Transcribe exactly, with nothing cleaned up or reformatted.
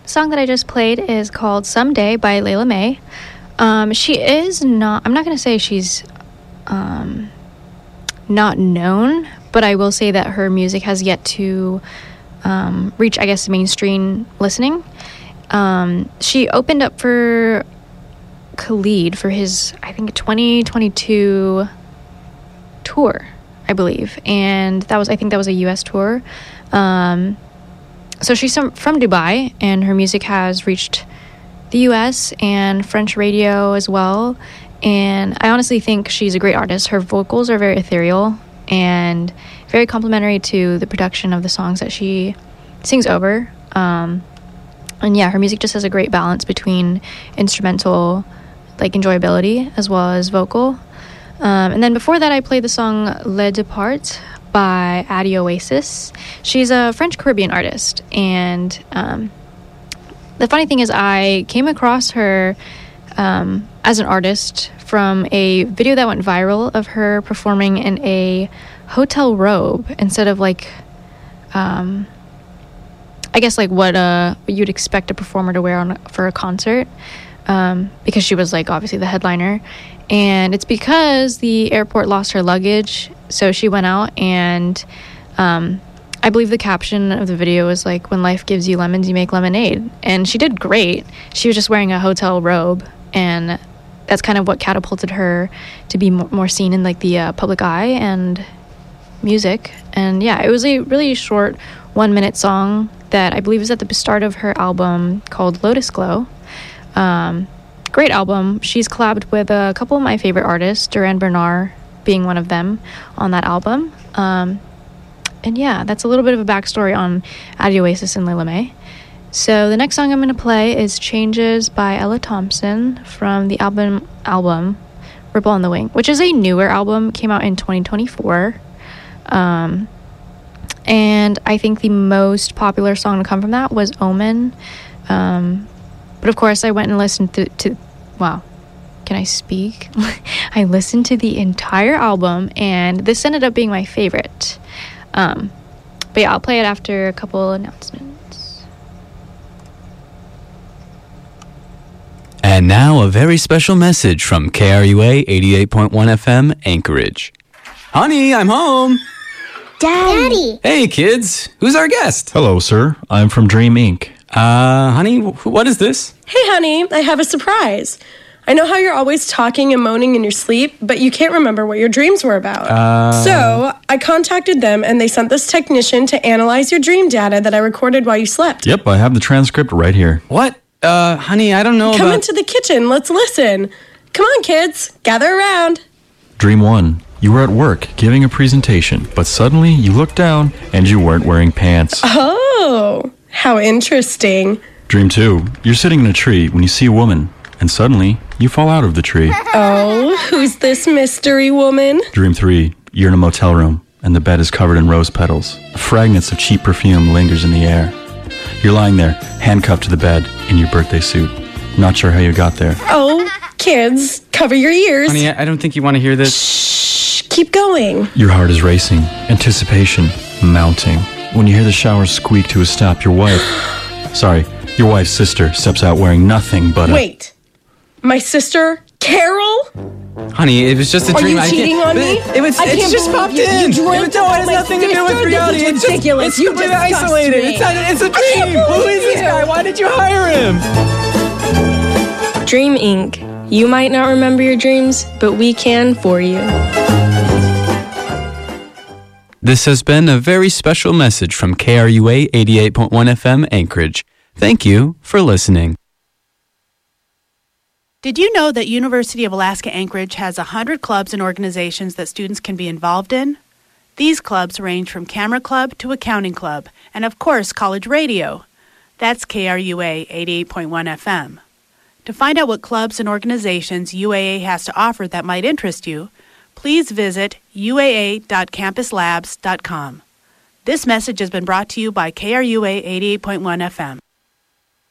song that I just played is called Someday by Layla May. Um, she is not, I'm not going to say she's um, not known, but I will say that her music has yet to um, reach, I guess, mainstream listening. Um, she opened up for Khalid for his, I think, twenty twenty-two tour, I believe. And that was, I think that was a U S tour. Um, so she's from, from Dubai, and her music has reached the U S and French radio as well. And I honestly think she's a great artist. Her vocals are very ethereal and very complimentary to the production of the songs that she sings over. Um, and yeah, her music just has a great balance between instrumental, like, enjoyability as well as vocal. Um, and then before that, I played the song Le Depart by Adi Oasis. She's a French Caribbean artist, and um, the funny thing is I came across her um, as an artist from a video that went viral of her performing in a hotel robe instead of, like, um, I guess, like, what, uh, what you'd expect a performer to wear on for a concert, um, because she was, like, obviously the headliner. And it's because the airport lost her luggage, so she went out, and um, I believe the caption of the video was like, "When life gives you lemons, you make lemonade." And she did great. She was just wearing a hotel robe, and that's kind of what catapulted her to be more, more seen in, like, the uh, public eye and music. And yeah, it was a really short one-minute song that I believe is at the start of her album called Lotus Glow. Um, Great album. She's collabed with a couple of my favorite artists, Duran Bernard being one of them on that album. Um, and yeah, that's a little bit of a backstory on Adi Oasis and Layla May. So the next song I'm going to play is Changes by Ella Thompson from the album album Ripple on the Wing, which is a newer album, came out in twenty twenty-four. Um, and I think the most popular song to come from that was Omen. Um, But of course, I went and listened to, to wow, can I speak? I listened to the entire album, and this ended up being my favorite. Um, but yeah, I'll play it after a couple announcements. And now a very special message from K R U A eighty-eight point one F M, Anchorage. Honey, I'm home. Daddy. Hey, kids. Who's our guest? Hello, sir. I'm from Dream Incorporated. Uh, honey, wh- what is this? Hey, honey, I have a surprise. I know how you're always talking and moaning in your sleep, but you can't remember what your dreams were about. Uh... So I contacted them, and they sent this technician to analyze your dream data that I recorded while you slept. Yep, I have the transcript right here. What? Uh, honey, I don't know Come about... into the kitchen. Let's listen. Come on, kids. Gather around. Dream one. You were at work giving a presentation, but suddenly you looked down and you weren't wearing pants. Oh, how interesting. Dream two. You're sitting in a tree when you see a woman, and suddenly you fall out of the tree. Oh, who's this mystery woman? Dream three. You're in a motel room, and the bed is covered in rose petals. Fragments of cheap perfume lingers in the air. You're lying there, handcuffed to the bed in your birthday suit. Not sure how you got there. Oh, kids, cover your ears. Honey, I don't think you want to hear this. Shh, keep going. Your heart is racing, anticipation mounting. When you hear the shower squeak to a stop, your wife, sorry, your wife's sister steps out wearing nothing but a... Wait, my sister, Carol? Honey, it was just a Are dream. you I cheating can't- on me? It was. I It's can't just believe popped you. You in. dreamt It, no, it has about my nothing to do with sister? This reality. is It's just- ridiculous. It's You completely disgust isolated. me. It's a, it's a I can't dream. Who believe is this you. guy? Why did you hire him? Dream Incorporated. You might not remember your dreams, but we can for you. This has been a very special message from K R U A eighty-eight point one F M, Anchorage. Thank you for listening. Did you know that University of Alaska Anchorage has one hundred clubs and organizations that students can be involved in? These clubs range from Camera Club to Accounting Club, and of course, College Radio. That's K R U A eighty-eight point one F M. To find out what clubs and organizations U A A has to offer that might interest you, please visit U A A dot campus labs dot com. This message has been brought to you by K R U A eighty-eight point one F M.